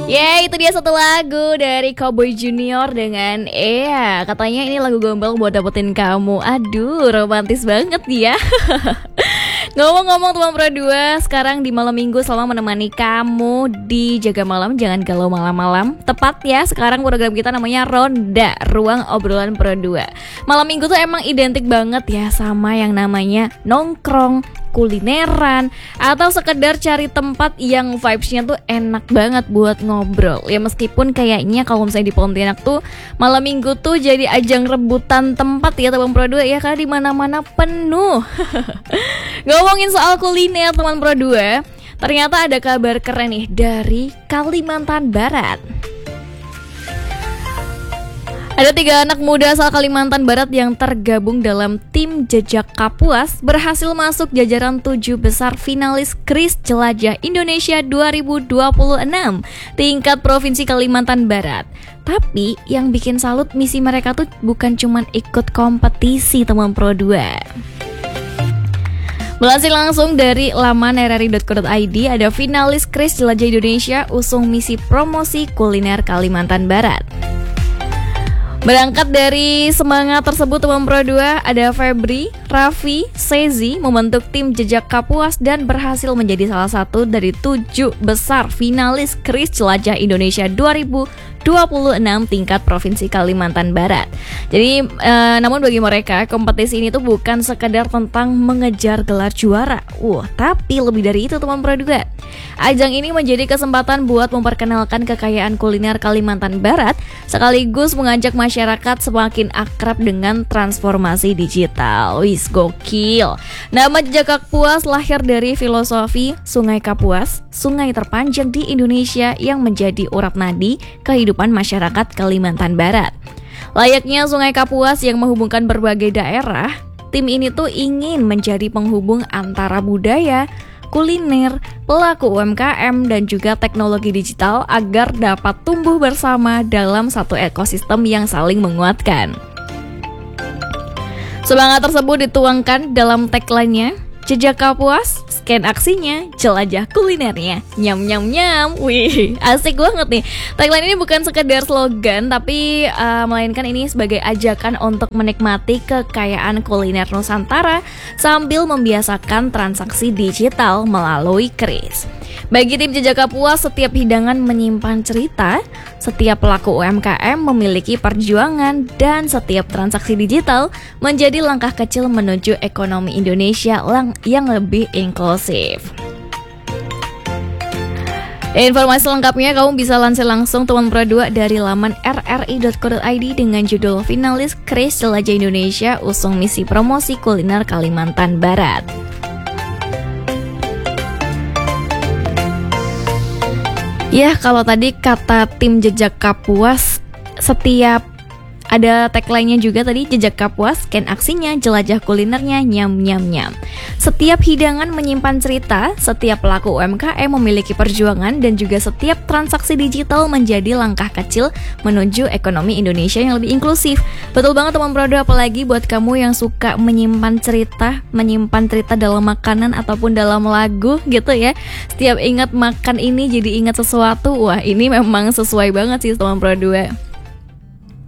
Yeay, itu dia satu lagu dari Cowboy Junior dengan Ea. Katanya ini lagu gombal buat dapetin kamu. Aduh, romantis banget ya. Ngomong-ngomong teman Pro 2, sekarang di malam minggu selama menemani kamu di Jaga Malam, jangan galau malam-malam. Tepat ya, sekarang program kita namanya Ronda, Ruang Obrolan Pro 2. Malam minggu tuh emang identik banget ya sama yang namanya nongkrong, kulineran, atau sekedar cari tempat yang vibes-nya tuh enak banget buat ngobrol. Ya meskipun kayaknya kalau misalnya di Pontianak tuh malam minggu tuh jadi ajang rebutan tempat ya teman Pro 2 ya, karena di mana-mana penuh. Ngomongin soal kuliner teman Pro 2, ternyata ada kabar keren nih dari Kalimantan Barat. Ada 3 anak muda asal Kalimantan Barat yang tergabung dalam tim Jejak Kapuas berhasil masuk jajaran 7 besar finalis KRIS Jelajah Indonesia 2026 tingkat Provinsi Kalimantan Barat. Tapi yang bikin salut, misi mereka tuh bukan cuma ikut kompetisi teman Pro 2. Melansir langsung dari laman rri.co.id, ada finalis KRIS Jelajah Indonesia usung misi promosi kuliner Kalimantan Barat. Berangkat dari semangat tersebut teman Pro 2, ada Febri, Raffi, Sezi membentuk tim Jejak Kapuas dan berhasil menjadi salah satu dari 7 besar finalis KRIS Jelajah Indonesia 2026 tingkat Provinsi Kalimantan Barat. Jadi namun bagi mereka kompetisi ini tuh bukan sekedar tentang mengejar gelar juara, tapi lebih dari itu teman Pro 2. Ajang ini menjadi kesempatan buat memperkenalkan kekayaan kuliner Kalimantan Barat sekaligus mengajak masyarakat semakin akrab dengan transformasi digital. Wis gokil. Nama Jejak Kapuas lahir dari filosofi Sungai Kapuas, sungai terpanjang di Indonesia yang menjadi urat nadi kehidupan masyarakat Kalimantan Barat. Layaknya Sungai Kapuas yang menghubungkan berbagai daerah, tim ini tuh ingin menjadi penghubung antara budaya, kuliner, pelaku UMKM, dan juga teknologi digital agar dapat tumbuh bersama dalam satu ekosistem yang saling menguatkan. Semangat tersebut dituangkan dalam tagline-nya, Jejak Kapuas, scan aksinya, jelajah kulinernya, nyam nyam nyam. Wih, asik banget nih. Tagline ini bukan sekedar slogan, tapi melainkan ini sebagai ajakan untuk menikmati kekayaan kuliner Nusantara sambil membiasakan transaksi digital melalui KRIS. Bagi tim Jejak Kapuas, setiap hidangan menyimpan cerita, setiap pelaku UMKM memiliki perjuangan, dan setiap transaksi digital menjadi langkah kecil menuju ekonomi Indonesia yang lebih inklusif. Informasi lengkapnya kamu bisa lansir langsung teman Pro 2 dari laman rri.co.id dengan judul Finalis KRIS Jelajah Indonesia usung misi promosi kuliner Kalimantan Barat. Ya, kalau tadi kata tim Jejak Kapuas, setiap ada tagline-nya juga tadi, Jejak Kapuas, scan aksinya, jelajah kulinernya, nyam nyam nyam. Setiap hidangan menyimpan cerita, setiap pelaku UMKM memiliki perjuangan, dan juga setiap transaksi digital menjadi langkah kecil menuju ekonomi Indonesia yang lebih inklusif. Betul banget teman Pro 2, apalagi buat kamu yang suka menyimpan cerita dalam makanan ataupun dalam lagu gitu ya. Setiap ingat makan ini jadi ingat sesuatu, wah ini memang sesuai banget sih teman Pro 2.